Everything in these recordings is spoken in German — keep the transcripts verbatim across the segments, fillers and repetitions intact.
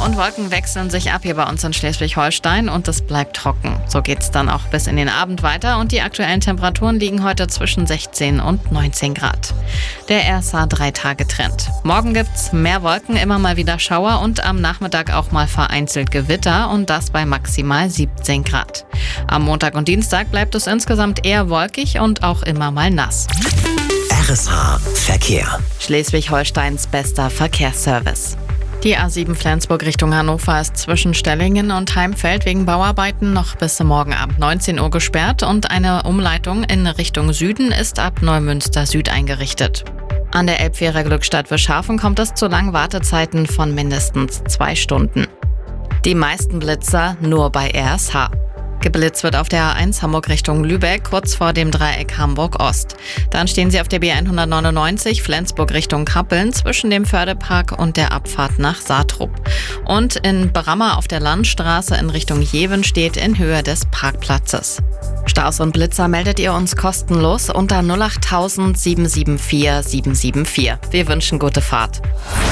und Wolken wechseln sich ab hier bei uns in Schleswig-Holstein und es bleibt trocken. So geht's dann auch bis in den Abend weiter und die aktuellen Temperaturen liegen heute zwischen sechzehn und neunzehn Grad. Der R S A drei Tage Trend. Morgen gibt's mehr Wolken, immer mal wieder Schauer und am Nachmittag auch mal vereinzelt Gewitter und das bei maximal siebzehn Grad. Am Montag und Dienstag bleibt es insgesamt eher wolkig und auch immer mal nass. R S H Verkehr. Schleswig-Holsteins bester Verkehrsservice. Die A sieben Flensburg Richtung Hannover ist zwischen Stellingen und Heimfeld wegen Bauarbeiten noch bis morgen Abend neunzehn Uhr gesperrt und eine Umleitung in Richtung Süden ist ab Neumünster Süd eingerichtet. An der Elbfähre Glückstadt-Wischhafen kommt es zu langen Wartezeiten von mindestens zwei Stunden. Die meisten Blitzer nur bei R S H. Geblitzt wird auf der A eins Hamburg Richtung Lübeck, kurz vor dem Dreieck Hamburg-Ost. Dann stehen sie auf der B hundertneunundneunzig Flensburg Richtung Kappeln zwischen dem Fördepark und der Abfahrt nach Saatrup. Und in Brammer auf der Landstraße in Richtung Jeven steht in Höhe des Parkplatzes. Staus und Blitzer meldet ihr uns kostenlos unter null acht tausend sieben sieben vier sieben sieben vier. Wir wünschen gute Fahrt.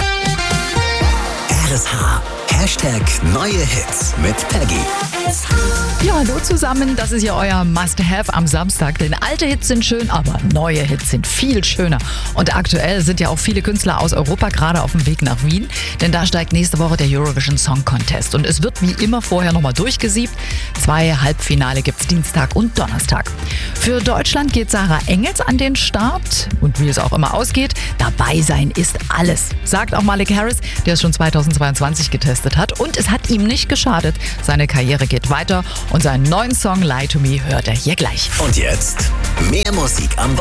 R S H. Hashtag neue Hits mit Peggy. Ja, hallo zusammen, das ist ja euer Must-Have am Samstag, denn alte Hits sind schön, aber neue Hits sind viel schöner. Und aktuell sind ja auch viele Künstler aus Europa gerade auf dem Weg nach Wien, denn da steigt nächste Woche der Eurovision Song Contest und es wird wie immer vorher nochmal durchgesiebt. Zwei Halbfinale gibt's Dienstag und Donnerstag. Für Deutschland geht Sarah Engels an den Start und wie es auch immer ausgeht, dabei sein ist alles, sagt auch Malik Harris, der es schon zweitausendzweiundzwanzig getestet hat und es hat ihm nicht geschadet. Seine Karriere geht weiter und seinen neuen Song Lie to Me hört er hier gleich. Und jetzt mehr Musik am